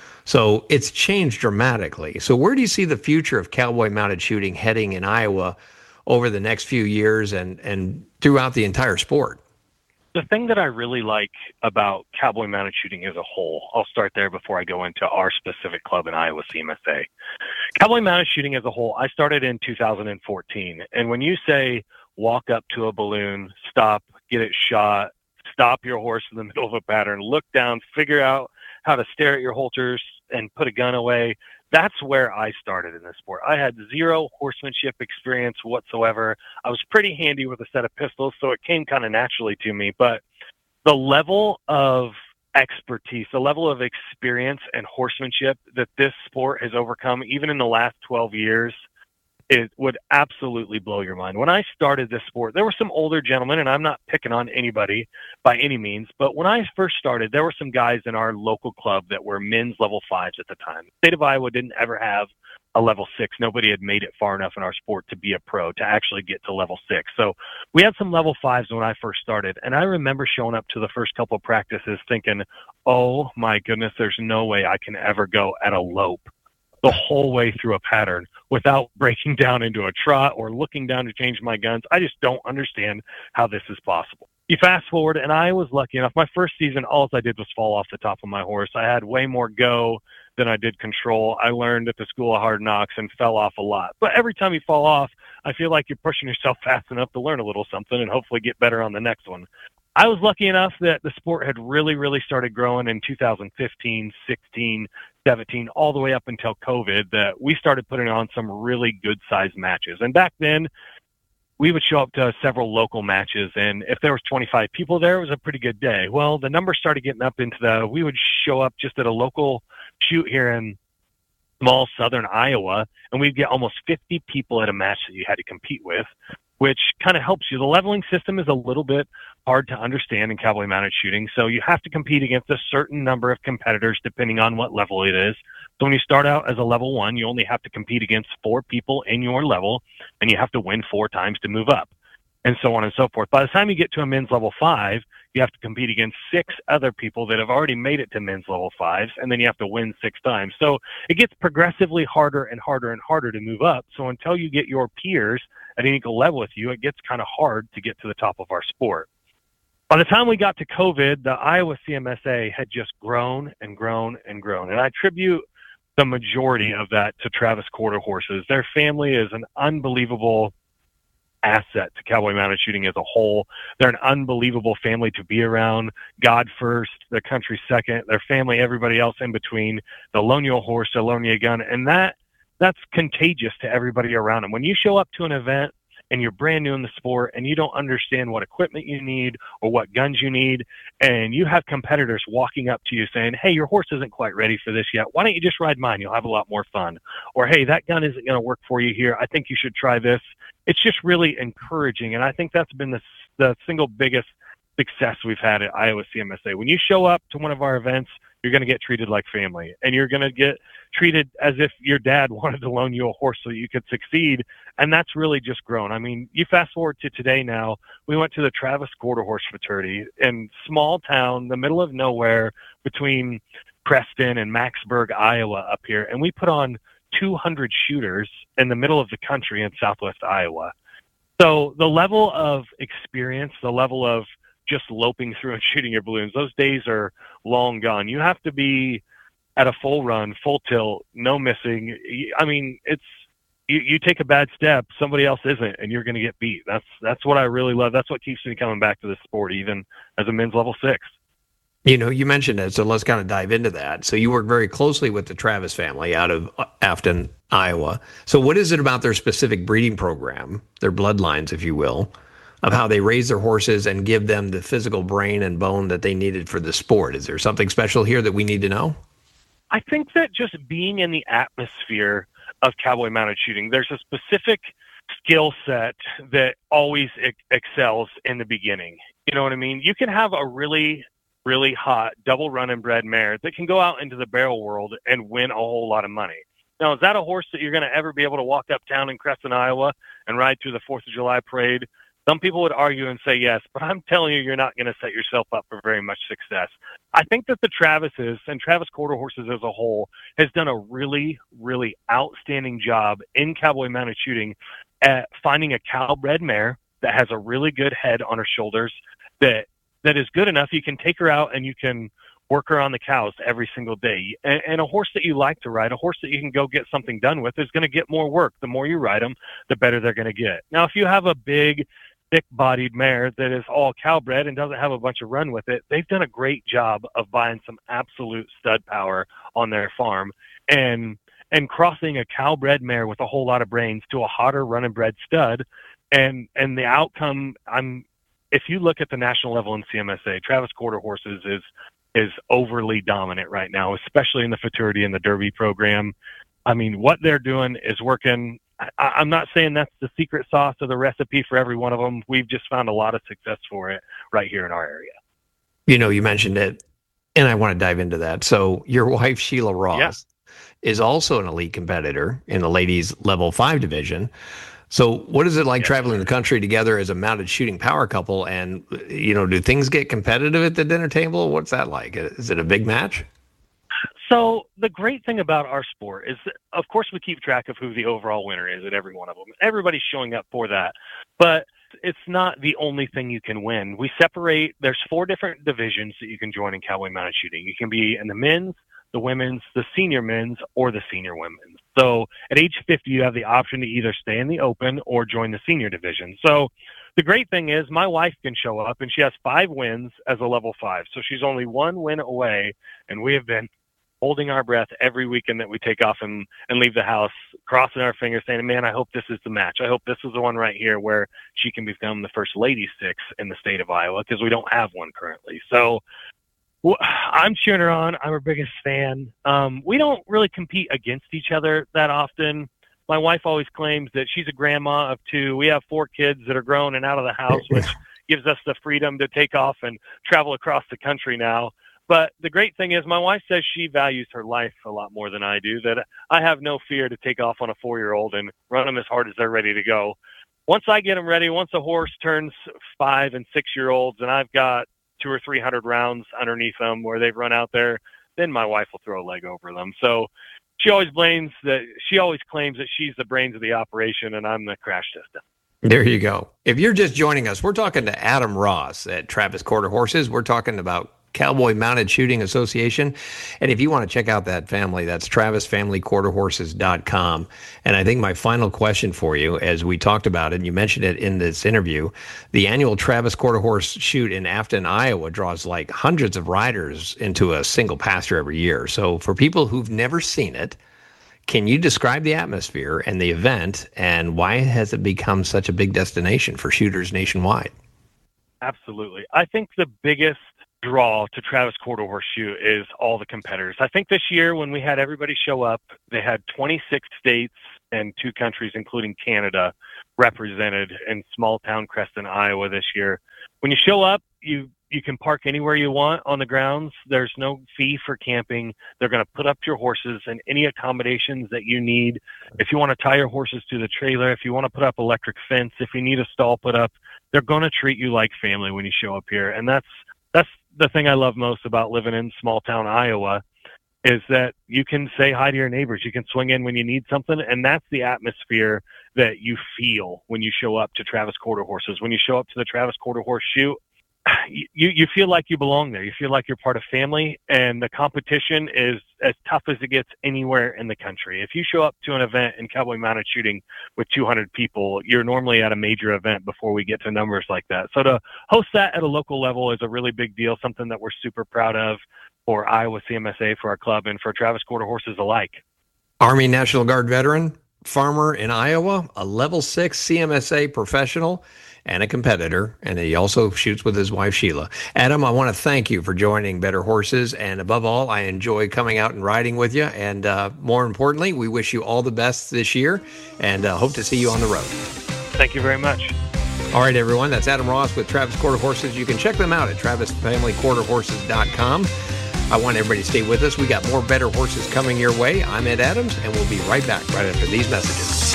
So it's changed dramatically. So where do you see the future of cowboy mounted shooting heading in Iowa over the next few years and, and throughout the entire sport? The thing that I really like about cowboy mounted shooting as a whole, I'll start there before I go into our specific club in Iowa C M S A. Cowboy mounted shooting as a whole, I started in two thousand fourteen. And when you say walk up to a balloon, stop, get it shot, stop your horse in the middle of a pattern, look down, figure out how to stare at your holsters and put a gun away. That's where I started in this sport. I had zero horsemanship experience whatsoever. I was pretty handy with a set of pistols, so it came kind of naturally to me. But the level of expertise, the level of experience and horsemanship that this sport has overcome, even in the last twelve years, it would absolutely blow your mind. When I started this sport, there were some older gentlemen, and I'm not picking on anybody by any means, but when I first started, there were some guys in our local club that were men's level fives at the time. The state of Iowa didn't ever have a level six. Nobody had made it far enough in our sport to be a pro, to actually get to level six. So we had some level fives when I first started, and I remember showing up to the first couple of practices thinking, oh my goodness, there's no way I can ever go at a lope the whole way through a pattern without breaking down into a trot or looking down to change my guns. I just don't understand how this is possible. You fast forward, and I was lucky enough. My first season, all I did was fall off the top of my horse. I had way more go than I did control. I learned at the School of Hard Knocks and fell off a lot. But every time you fall off, I feel like you're pushing yourself fast enough to learn a little something and hopefully get better on the next one. I was lucky enough that the sport had really, really started growing in two thousand fifteen, sixteen, seventeen, all the way up until COVID, that we started putting on some really good-sized matches. And back then, we would show up to several local matches, and if there was twenty-five people there, it was a pretty good day. Well, the numbers started getting up into the, we would show up just at a local shoot here in small southern Iowa, and we'd get almost fifty people at a match that you had to compete with, which kind of helps you. The leveling system is a little bit hard to understand in cowboy mounted shooting, so you have to compete against a certain number of competitors depending on what level it is. So when you start out as a level one, you only have to compete against four people in your level, and you have to win four times to move up, and so on and so forth. By the time you get to a men's level five, you have to compete against six other people that have already made it to men's level fives, and then you have to win six times. So it gets progressively harder and harder and harder to move up. So until you get your peers at an equal level with you, it gets kind of hard to get to the top of our sport. by the time we got to COVID, the Iowa C M S A had just grown and grown and grown. And I attribute the majority of that to Travis Quarter Horses. Their family is an unbelievable asset to Cowboy Mounted Shooting as a whole. They're an unbelievable family to be around. God first, their country second, their family, everybody else in between, the Lonia horse, the Lonia gun. And that that's contagious to everybody around them. When you show up to an event and you're brand new in the sport and you don't understand what equipment you need or what guns you need, and you have competitors walking up to you saying, hey, your horse isn't quite ready for this yet. Why don't you just ride mine? You'll have a lot more fun. Or, hey, that gun isn't going to work for you here. I think you should try this. It's just really encouraging. And I think that's been the, the single biggest success we've had at Iowa C M S A. When you show up to one of our events, you're going to get treated like family, and you're going to get treated as if your dad wanted to loan you a horse so you could succeed. And that's really just grown. I mean, you fast forward to today now, we went to the Travis Quarter Horse Fraternity in small town, the middle of nowhere between Preston and Macksburg, Iowa up here. And we put on two hundred shooters in the middle of the country in Southwest Iowa. So the level of experience, the level of just loping through and shooting your balloons, those days are long gone. You have to be at a full run, full tilt, no missing. I mean, it's you, you take a bad step, somebody else isn't, and you're going to get beat. That's that's what I really love. That's what keeps me coming back to this sport, even as a men's level six. You know, you mentioned it, so let's kind of dive into that. So you work very closely with the Travis family out of Afton, Iowa. So what is it about their specific breeding program, their bloodlines, if you will, of how they raise their horses and give them the physical brain and bone that they needed for the sport? Is there something special here that we need to know? I think that just being in the atmosphere of Cowboy Mounted Shooting, there's a specific skill set that always ex- excels in the beginning. You know what I mean? You can have a really, really hot double running bred mare that can go out into the barrel world and win a whole lot of money. Now, is that a horse that you're going to ever be able to walk uptown in Crescent, Iowa and ride through the fourth of July parade? Some people would argue and say yes, but I'm telling you, you're not going to set yourself up for very much success. I think that the Travises and Travis Quarter Horses as a whole has done a really, really outstanding job in Cowboy Mounted Shooting at finding a cow-bred mare that has a really good head on her shoulders, that that is good enough you can take her out and you can work her on the cows every single day. And, and a horse that you like to ride, a horse that you can go get something done with, is going to get more work. The more you ride them, the better they're going to get. Now, if you have a big, thick-bodied mare that is all cow-bred and doesn't have a bunch of run with it, they've done a great job of buying some absolute stud power on their farm and and crossing a cow-bred mare with a whole lot of brains to a hotter run-and-bred stud. And and the outcome, I'm if you look at the national level in C M S A, Travis Quarter Horses is is overly dominant right now, especially in the Futurity and the Derby program. I mean, what they're doing is working. I, I'm not saying that's the secret sauce or the recipe for every one of them. We've just found a lot of success for it right here in our area. You know, you mentioned it, and I want to dive into that. So your wife, Sheila Ross, yeah. is also an elite competitor in the ladies level five division. So what is it like yes, traveling sir. the country together as a mounted shooting power couple? And, you know, do things get competitive at the dinner table? What's that like? Is it a big match? So the great thing about our sport is, that, of course, we keep track of who the overall winner is at every one of them. Everybody's showing up for that. But it's not the only thing you can win. We separate, there's four different divisions that you can join in Cowboy Mounted Shooting. You can be in the men's, the women's, the senior men's, or the senior women's. So at age fifty, you have the option to either stay in the open or join the senior division. So the great thing is my wife can show up, and she has five wins as a level five. So she's only one win away, and we have been holding our breath every weekend that we take off and, and leave the house, crossing our fingers, saying, man, I hope this is the match. I hope this is the one right here where she can become the first lady six in the state of Iowa, because we don't have one currently. So well, I'm cheering her on. I'm her biggest fan. Um, we don't really compete against each other that often. My wife always claims that she's a grandma of two. We have four kids that are grown and out of the house, which gives us the freedom to take off and travel across the country now. But the great thing is my wife says she values her life a lot more than I do, that I have no fear to take off on a four-year-old and run them as hard as they're ready to go. Once I get them ready, once a horse turns five and six-year-olds and I've got two or three hundred rounds underneath them where they've run out there, then my wife will throw a leg over them. So she always blames that, she always claims that she's the brains of the operation and I'm the crash system. There you go. If you're just joining us, we're talking to Adam Ross at Travis Quarter Horses. We're talking about Cowboy Mounted Shooting Association. And if you want to check out that family, that's travis family quarter horses dot com. And I think my final question for you, as we talked about it, and you mentioned it in this interview, the annual Travis Quarter Horse Shoot in Afton, Iowa draws like hundreds of riders into a single pasture every year. So for people who've never seen it, can you describe the atmosphere and the event, and why has it become such a big destination for shooters nationwide? Absolutely. I think the biggest draw to Travis Quarter Horse Shoot is all the competitors. I think this year when we had everybody show up, they had twenty-six states and two countries, including Canada, represented in small town Creston, Iowa this year. When you show up, you you can park anywhere you want on the grounds. There's no fee for camping. They're going to put up your horses and any accommodations that you need. If you want to tie your horses to the trailer, if you want to put up electric fence, if you need a stall put up, they're going to treat you like family when you show up here. And that's that's the thing I love most about living in small town Iowa, is that you can say hi to your neighbors. You can swing in when you need something. And that's the atmosphere that you feel when you show up to Travis Quarter Horses. When you show up to the Travis Quarter Horse Shoot, you, you feel like you belong there. You feel like you're part of family, and the competition is as tough as it gets anywhere in the country. If you show up to an event in Cowboy Mounted Shooting with two hundred people, you're normally at a major event before we get to numbers like that. So to host that at a local level is a really big deal, something that we're super proud of for Iowa C M S A, for our club, and for Travis Quarter Horses alike. Army National Guard veteran, farmer in Iowa, a level six C M S A professional, and a competitor, and he also shoots with his wife, Sheila. Adam, I want to thank you for joining Better Horses, and above all, I enjoy coming out and riding with you, and uh, more importantly, we wish you all the best this year, and uh, hope to see you on the road. Thank you very much. All right, everyone, that's Adam Ross with Travis Quarter Horses. You can check them out at travis family quarter horses dot com. I want everybody to stay with us. We got more Better Horses coming your way. I'm Ed Adams, and we'll be right back right after these messages.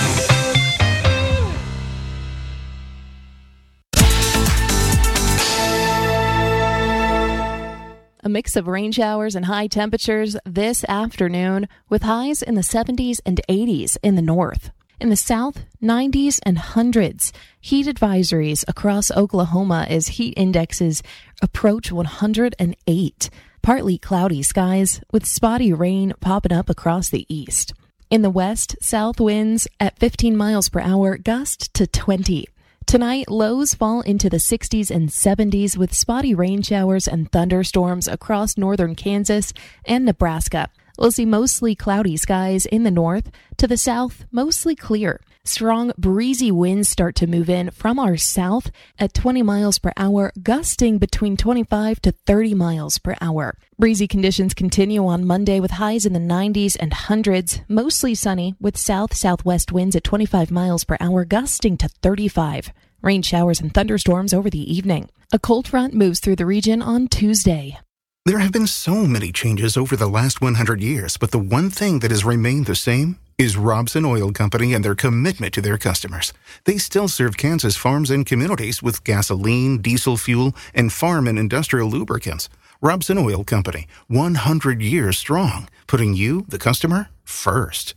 A mix of rain showers and high temperatures this afternoon, with highs in the seventies and eighties in the north. In the south, nineties and hundreds. Heat advisories across Oklahoma as heat indexes approach one hundred eight. Partly cloudy skies with spotty rain popping up across the east. In the west, south winds at fifteen miles per hour, gust to twenty. Tonight, lows fall into the sixties and seventies with spotty rain showers and thunderstorms across northern Kansas and Nebraska. We'll see mostly cloudy skies in the north. To the south, mostly clear. Strong, breezy winds start to move in from our south at twenty miles per hour, gusting between twenty-five to thirty miles per hour. Breezy conditions continue on Monday with highs in the nineties and hundreds, mostly sunny with south-southwest winds at twenty-five miles per hour, gusting to thirty-five. Rain showers and thunderstorms over the evening. A cold front moves through the region on Tuesday. There have been so many changes over the last one hundred years, but the one thing that has remained the same is Robson Oil Company and their commitment to their customers. They still serve Kansas farms and communities with gasoline, diesel fuel, and farm and industrial lubricants. Robson Oil Company, one hundred years strong, putting you, the customer, first.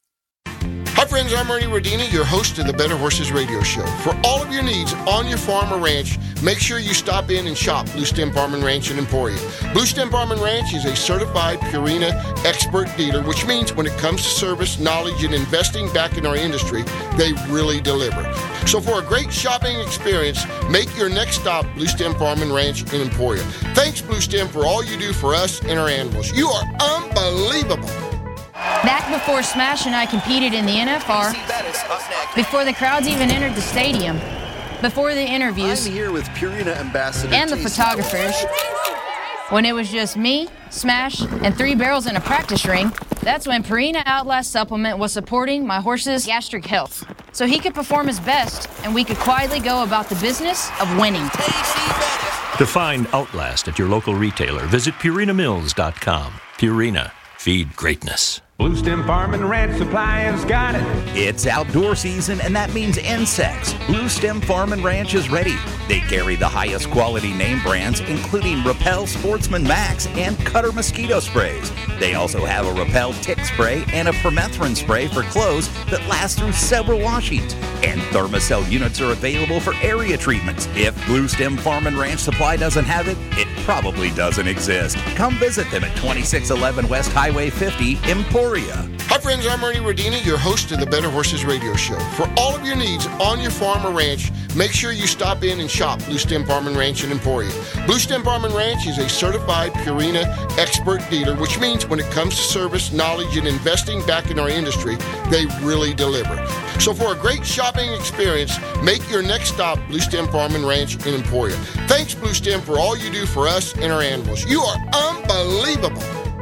Hi friends, I'm Ernie Rodina, your host of the Better Horses Radio Show. For all of your needs on your farm or ranch, make sure you stop in and shop Blue Stem Farm and Ranch in Emporia. Blue Stem Farm and Ranch is a certified Purina expert dealer, which means when it comes to service, knowledge, and investing back in our industry, they really deliver. So for a great shopping experience, make your next stop Blue Stem Farm and Ranch in Emporia. Thanks, Blue Stem, for all you do for us and our animals. You are unbelievable. Back before Smash and I competed in the N F R, before the crowds even entered the stadium, before the interviews, I'm here with Purina Ambassador and the photographers, when it was just me, Smash, and three barrels in a practice ring, that's when Purina Outlast Supplement was supporting my horse's gastric health, so he could perform his best and we could quietly go about the business of winning. To find Outlast at your local retailer, visit Purina Mills dot com. Purina, feed greatness. Blue Stem Farm and Ranch Supply has got it. It's outdoor season, and that means insects. Blue Stem Farm and Ranch is ready. They carry the highest quality name brands, including Repel Sportsman Max and Cutter mosquito sprays. They also have a Repel tick spray and a permethrin spray for clothes that last through several washings. And Thermacell units are available for area treatments. If Blue Stem Farm and Ranch Supply doesn't have it, it probably doesn't exist. Come visit them at twenty-six eleven West Highway fifty, Emporia. Hi friends, I'm Ernie Rodini, your host of the Better Horses Radio Show. For all of your needs on your farm or ranch, make sure you stop in and shop Blue Stem Farm and Ranch in Emporia. Blue Stem Farm and Ranch is a certified Purina expert dealer, which means when it comes to service, knowledge, and investing back in our industry, they really deliver. So for a great shopping experience, make your next stop Blue Stem Farm and Ranch in Emporia. Thanks, Blue Stem, for all you do for us and our animals. You are unbelievable.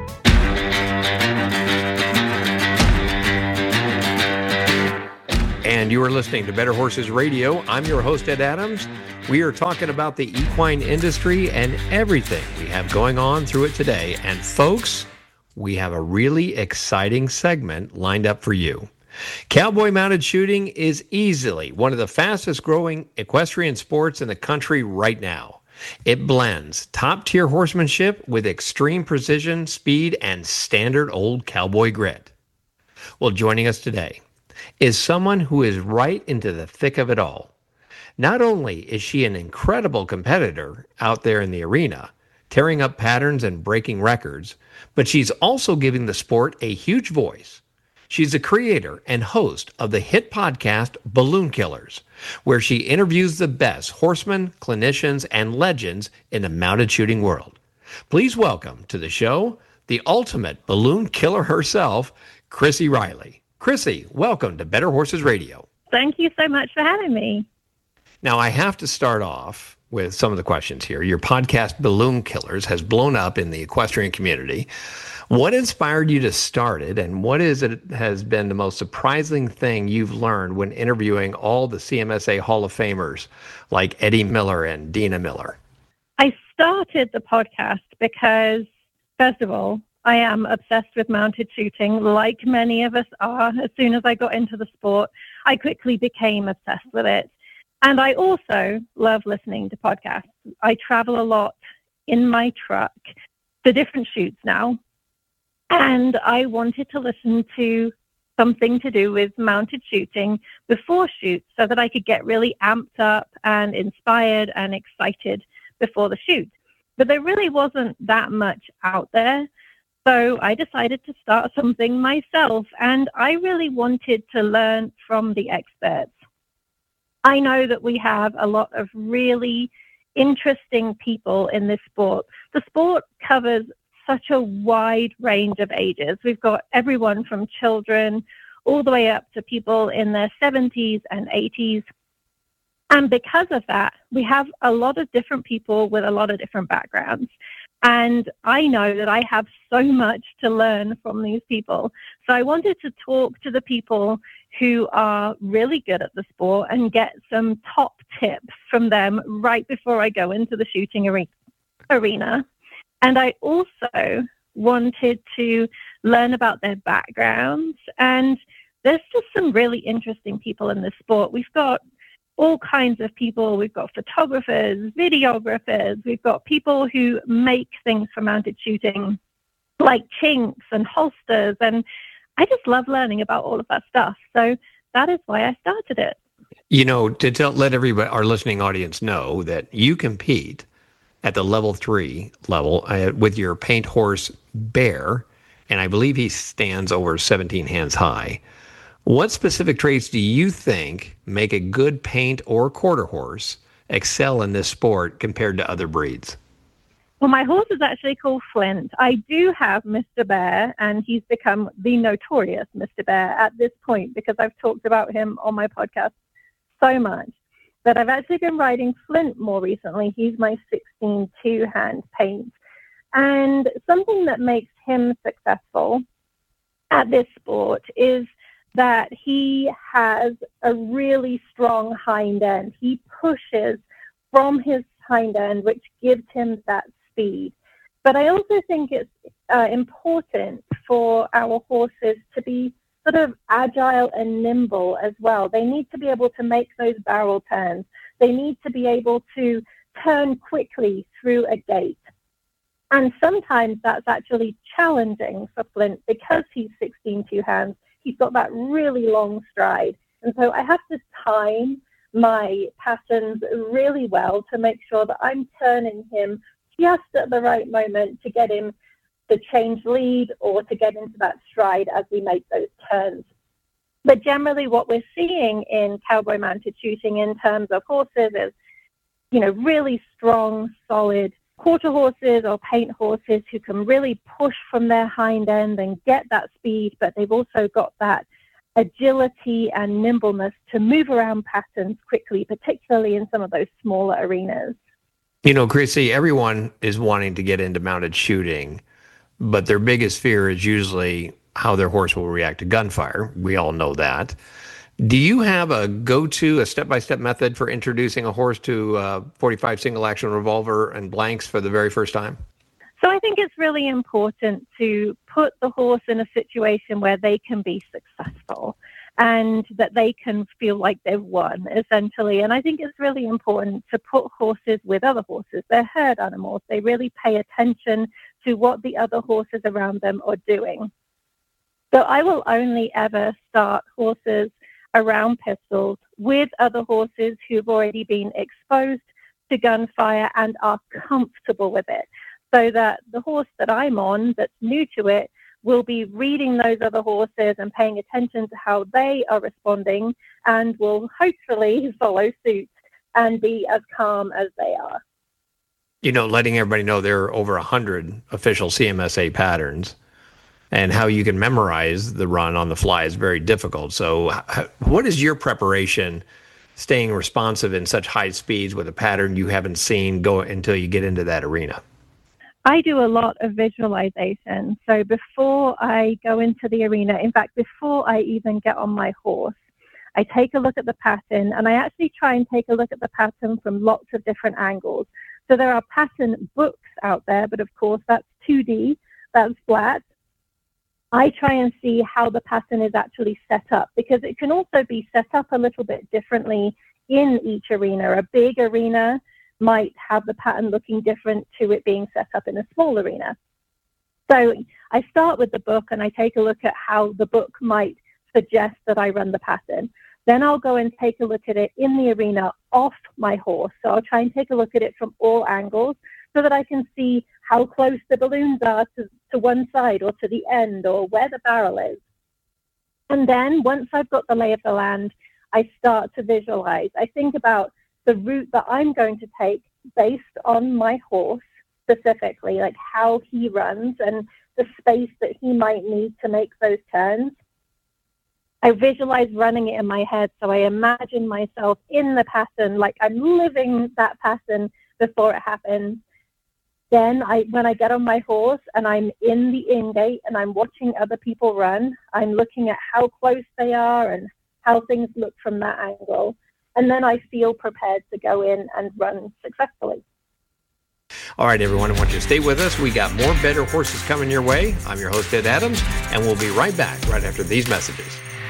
And you are listening to Better Horses Radio. I'm your host, Ed Adams. We are talking about the equine industry and everything we have going on through it today. And folks, we have a really exciting segment lined up for you. Cowboy mounted shooting is easily one of the fastest growing equestrian sports in the country right now. It blends top-tier horsemanship with extreme precision, speed, and standard old cowboy grit. Well, joining us today is someone who is right into the thick of it all. Not only is she an incredible competitor out there in the arena, tearing up patterns and breaking records, but she's also giving the sport a huge voice. She's the creator and host of the hit podcast Balloon Killers, where she interviews the best horsemen, clinicians, and legends in the mounted shooting world. Please welcome to the show the ultimate balloon killer herself, Chrissy Riley. Chrissy, welcome to Better Horses Radio. Thank you so much for having me. Now, I have to start off with some of the questions here. Your podcast, Balloon Killers, has blown up in the equestrian community. What inspired you to start it, and what is it has been the most surprising thing you've learned when interviewing all the C M S A Hall of Famers like Eddie Miller and Dina Miller? I started the podcast because, first of all, I am obsessed with mounted shooting, like many of us are. As soon as I got into the sport, I quickly became obsessed with it. And I also love listening to podcasts. I travel a lot in my truck to different shoots now. And I wanted to listen to something to do with mounted shooting before shoots so that I could get really amped up and inspired and excited before the shoot. But there really wasn't that much out there. So I decided to start something myself, and I really wanted to learn from the experts. I know that we have a lot of really interesting people in this sport. The sport covers such a wide range of ages. We've got everyone from children all the way up to people in their seventies and eighties. And because of that, we have a lot of different people with a lot of different backgrounds. And I know that I have so much to learn from these people. So I wanted to talk to the people who are really good at the sport and get some top tips from them right before I go into the shooting arena. And I also wanted to learn about their backgrounds. And there's just some really interesting people in this sport. We've got all kinds of people. We've got photographers, videographers. We've got people who make things for mounted shooting, like chinks and holsters. And I just love learning about all of that stuff. So that is why I started it. You know, to tell, let everybody, our listening audience know that you compete at the level three level uh, with your paint horse Bear, and I believe he stands over seventeen hands high. What specific traits do you think make a good paint or quarter horse excel in this sport compared to other breeds? Well, my horse is actually called Flint. I do have Mister Bear, and he's become the notorious Mister Bear at this point because I've talked about him on my podcast so much. But I've actually been riding Flint more recently. He's my sixteen two-hand paint. And something that makes him successful at this sport is that he has a really strong hind end. He pushes from his hind end, which gives him that speed. But I also think it's uh, important for our horses to be sort of agile and nimble as well. They need to be able to make those barrel turns. They need to be able to turn quickly through a gate. And sometimes that's actually challenging for Flint because he's sixteen two hands. He's got that really long stride. And so I have to time my patterns really well to make sure that I'm turning him just at the right moment to get him to change lead or to get into that stride as we make those turns. But generally what we're seeing in cowboy mounted shooting in terms of horses is, you know, really strong, solid quarter horses or paint horses who can really push from their hind end and get that speed, but they've also got that agility and nimbleness to move around patterns quickly, particularly in some of those smaller arenas. You know, Chrissy, everyone is wanting to get into mounted shooting, but their biggest fear is usually how their horse will react to gunfire. We all know that. Do you have a go-to, a step-by-step method for introducing a horse to uh, forty-five single-action revolver and blanks for the very first time? So I think it's really important to put the horse in a situation where they can be successful and that they can feel like they've won, essentially. And I think it's really important to put horses with other horses. They're herd animals. They really pay attention to what the other horses around them are doing. So I will only ever start horses around pistols with other horses who've already been exposed to gunfire and are comfortable with it, so that the horse that I'm on that's new to it will be reading those other horses and paying attention to how they are responding and will hopefully follow suit and be as calm as they are. You know, letting everybody know there are over one hundred official C M S A patterns, and how you can memorize the run on the fly is very difficult. So what is your preparation staying responsive in such high speeds with a pattern you haven't seen go until you get into that arena? I do a lot of visualization. So before I go into the arena, in fact, before I even get on my horse, I take a look at the pattern, and I actually try and take a look at the pattern from lots of different angles. So there are pattern books out there, but of course that's two D, that's flat. I try and see how the pattern is actually set up, because it can also be set up a little bit differently in each arena. A big arena might have the pattern looking different to it being set up in a small arena. So I start with the book and I take a look at how the book might suggest that I run the pattern. Then I'll go and take a look at it in the arena off my horse. So I'll try and take a look at it from all angles so that I can see how close the balloons are to, to one side or to the end or where the barrel is. And then once I've got the lay of the land, I start to visualize. I think about the route that I'm going to take based on my horse specifically, like how he runs and the space that he might need to make those turns. I visualize running it in my head, so I imagine myself in the pattern, like I'm living that pattern before it happens. Then I, when I get on my horse and I'm in the in-gate and I'm watching other people run, I'm looking at how close they are and how things look from that angle. And then I feel prepared to go in and run successfully. All right, everyone, I want you to stay with us. We got more Better Horses coming your way. I'm your host, Ed Adams, and we'll be right back right after these messages.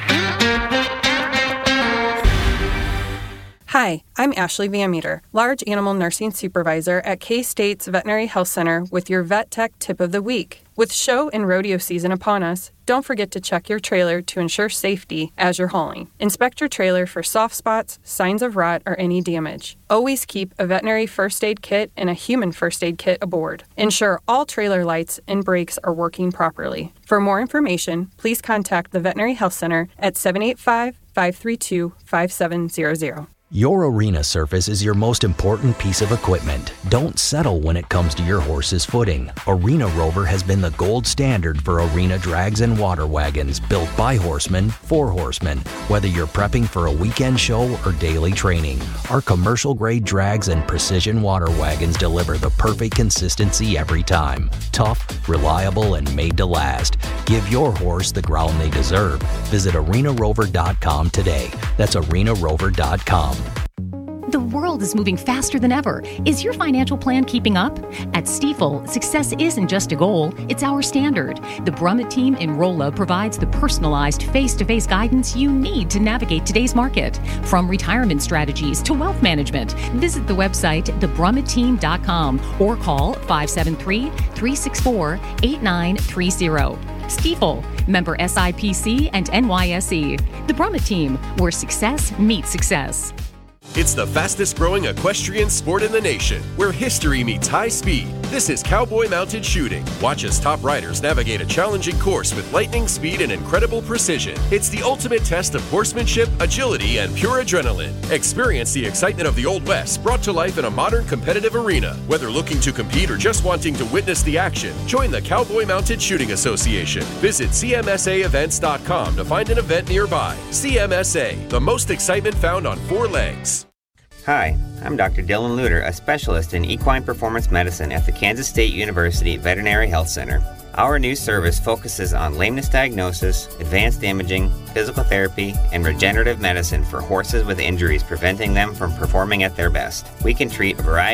Hi, I'm Ashley Van Meter, Large Animal Nursing Supervisor at K-State's Veterinary Health Center with your Vet Tech Tip of the Week. With show and rodeo season upon us, don't forget to check your trailer to ensure safety as you're hauling. Inspect your trailer for soft spots, signs of rot, or any damage. Always keep a veterinary first aid kit and a human first aid kit aboard. Ensure all trailer lights and brakes are working properly. For more information, please contact the Veterinary Health Center at seven eight five, five three two, five seven zero zero. Your arena surface is your most important piece of equipment. Don't settle when it comes to your horse's footing. Arena Rover has been the gold standard for arena drags and water wagons built by horsemen for horsemen. Whether you're prepping for a weekend show or daily training, our commercial-grade drags and precision water wagons deliver the perfect consistency every time. Tough, reliable, and made to last. Give your horse the ground they deserve. Visit arena rover dot com today. That's arena rover dot com. The world is moving faster than ever. Is your financial plan keeping up? At Stifel, success isn't just a goal, it's our standard. The Brummett team in Rolla provides the personalized face-to-face guidance you need to navigate today's market. From retirement strategies to wealth management, visit the website the brummett team dot com or call five seven three, three six four, eight nine three zero. Stifel, member S I P C and N Y S E. The Brummett team, where success meets success. It's the fastest growing equestrian sport in the nation, where history meets high speed. This is Cowboy Mounted Shooting. Watch as top riders navigate a challenging course with lightning speed and incredible precision. It's the ultimate test of horsemanship, agility, and pure adrenaline. Experience the excitement of the Old West brought to life in a modern competitive arena. Whether looking to compete or just wanting to witness the action, join the Cowboy Mounted Shooting Association. Visit C M S A events dot com to find an event nearby. C M S A, the most excitement found on four legs. Hi, I'm Doctor Dylan Luter, a specialist in equine performance medicine at the Kansas State University Veterinary Health Center. Our new service focuses on lameness diagnosis, advanced imaging, physical therapy, and regenerative medicine for horses with injuries preventing them from performing at their best. We can treat a variety